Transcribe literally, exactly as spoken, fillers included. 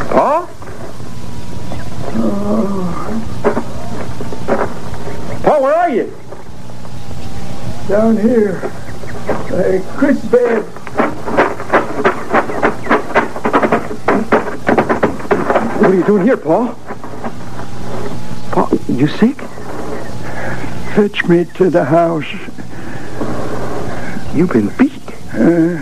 Paul? Oh. Paul, where are you? Down here. Uh, Chris' bed. What are you doing here, Paul? Paul, you sick? Fetch me to the house. You've been beat. Uh,